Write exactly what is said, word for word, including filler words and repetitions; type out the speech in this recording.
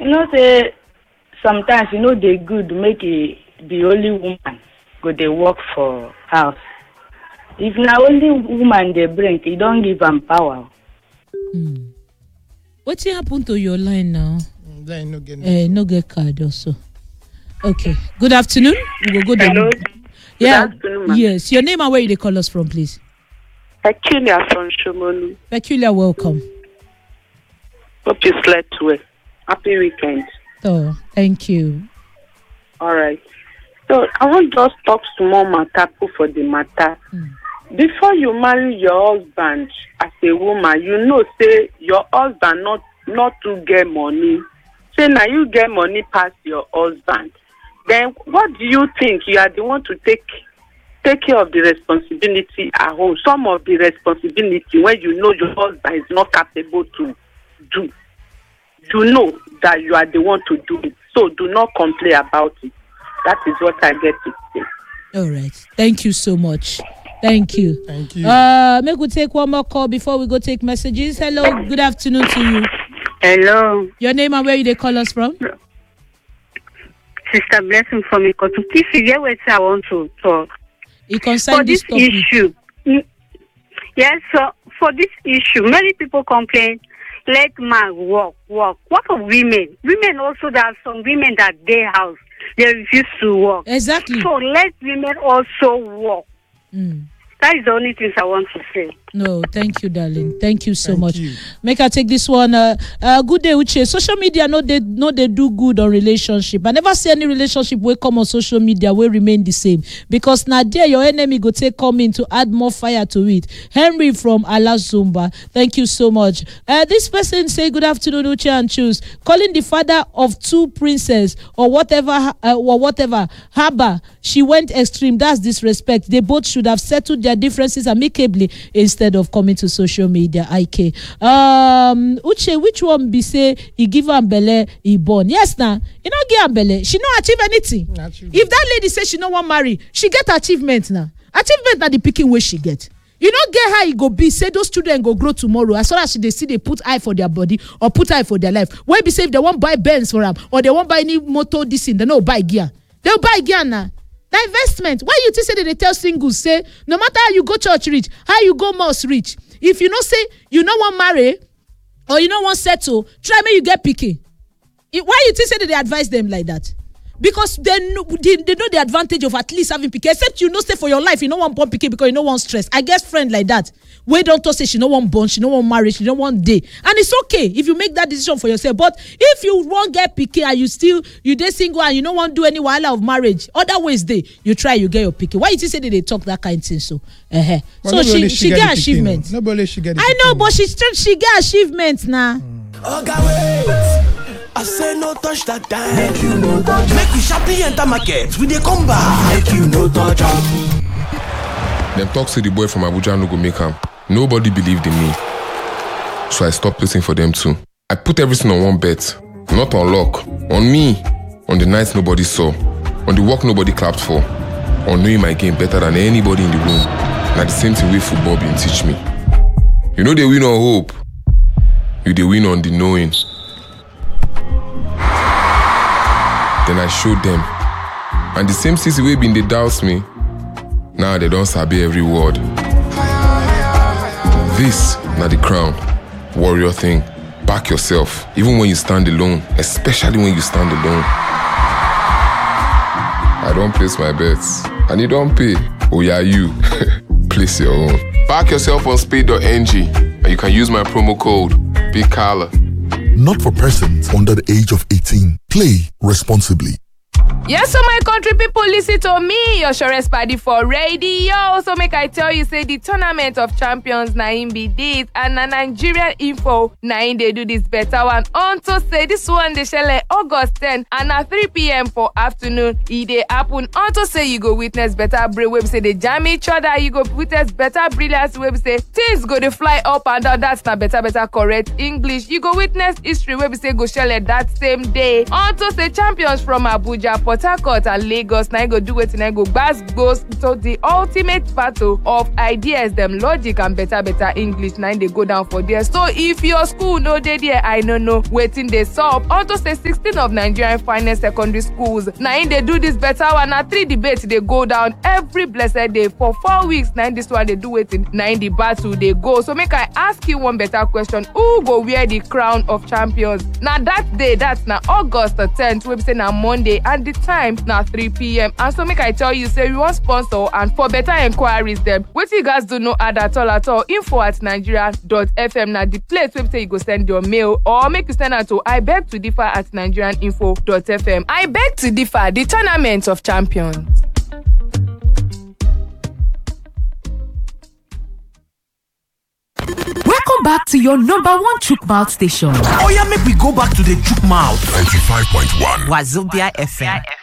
You know, say sometimes you know they good make it the only woman go they work for house. If na only woman they bring, you don't give them power. Mm. What's happened to your line now? Then no get uh, no get card also. Okay. Good afternoon. We will go there. Hello. Yeah. Good afternoon, Yes. Your name and where you they call us from, please. Peculiar from Shomolu. Peculiar, welcome. Hope you slept well. Happy weekend. Oh, thank you. All right. So I want just talk small matter for the matter. Mm. Before you marry your husband as a woman, you know say your husband not not to get money. Say now you get money past your husband. Then what do you think? You are the one to take take care of the responsibility at home. Some of the responsibility when you know your husband is not capable to do. You know that you are the one to do it. So do not complain about it. That is what I get to say. All right. Thank you so much. Thank you. Thank you. Uh, maybe we take one more call before we go take messages. Hello. Good afternoon to you. Hello. Your name and where you they call us from? Sister Blessing from Ikotu. Please, you get what I want to talk. It concerns For this this topic. issue. mm, Yes, so for this issue, many people complain, let man work, work. What of women? Women also, there are some women that they house, they refuse to work. Exactly. So let women also work. Mm. That is the only thing I want to say. No, thank you, darling. Thank you so Thank much. you. Make I take this one. Uh, uh, good day, Uche. Social media, no, they no, they do good on relationship. I never see any relationship will come on social media will remain the same because now there your enemy go take come in to add more fire to it. Henry from Ala Zumba. Thank you so much. Uh, this person say good afternoon, Uche and Choose. Calling the father of two princes or whatever uh, or whatever Haba. She went extreme. That's disrespect. They both should have settled their differences amicably instead of coming to social media. I K. Um, Uche, which one be say he give her belle, he born? Yes, now you know give her belle. She not achieve anything. Not achieve. If that lady say she no want marry, she get achievement now. Achievement na the picking way she get. You don't get how it go be. Say those children go grow tomorrow. As soon as they see they put eye for their body or put eye for their life. When be say if they won't buy Benz for them or they won't buy any motor this thing, they no buy gear. They'll buy gear now. The investment. Why you think say that they tell singles say no matter how you go church rich, how you go mosque rich. If you know say you no want marry or you no want settle, try me you get picky. Why you think say that they advise them like that? Because they know, they, they know the advantage of at least having picky. Except you know stay for your life, you no want born picky because you no want stress. I guess friend like that. We don't talk say she no want born, she no want marry, she don't want day. And it's okay if you make that decision for yourself. But if you won't get picky and you still you dey single and you don't want to do any wahala of marriage, other ways they you try you get your picky. Why you think say that they talk that kind of thing so? Uh-huh. Well, so she she, she get, get get achievement. Nobody she get. I know, but she she get achievement now. Nah. Okay, wait. I say no touch that time. Make you no touch. Make we sharply enter market. We dey come back. Make you no touch up. Them talk to the boy from Abuja no go make him. Nobody believed in me. So I stopped waiting for them too. I put everything on one bet. Not on luck. On me. On the nights nobody saw. On the work nobody clapped for. On knowing my game better than anybody in the room. Now the same thing way football been teach me. You know they win on hope. You they win on the knowing. Then I showed them. And the same sissy way been they doubt me. Now they don't sabi every word. This, not the crown. Warrior thing. Back yourself. Even when you stand alone. Especially when you stand alone. I don't place my bets. And you don't pay. Oh yeah, you. Place your own. Back yourself on speed dot n g. And you can use my promo code Big Carla. Not for persons under the age of eighteen. Play responsibly. Yes, so my country people, listen to me, your surest party for radio. So make I tell you, say the tournament of champions naim be this, and na Nigerian info naim they do this better one. On to say this one they shall August tenth and at three p.m. for afternoon. It they happen. On to say you go witness better brain web say they jam each other. You go witness better brilliance web say things go to fly up and down. That's not better better correct English. You go witness history web say go shell that same day. On to say champions from Abuja Abuja, Port Harcourt and Lagos. Now go do wetin I go gbas goes to the ultimate battle of ideas, them logic and better better English. Now they go down for there. So if your school no dey there, I no know wetin dey sup. Unto say sixteen of Nigerian finest secondary schools. Now they do this better one. Now three debates they go down every blessed day for four weeks. Now this one they do wetin. Now in the battle they go. So make I ask you one better question. Who go wear the crown of champions? Now that day, that's now August the tenth. We say now Monday, and the time now three p.m. And so make I tell you, say we want sponsor, and for better inquiries them. What you guys do know add at all at all. Info at nigeria dot f m. Now the place where say you go send your mail or make you send out to I beg to differ at nigerian info dot f m. I beg to differ, the tournament of champions. Welcome back to your number one chook mouth station. Oh yeah, make we go back to the chook mouth. ninety-five point one Wazobia F M.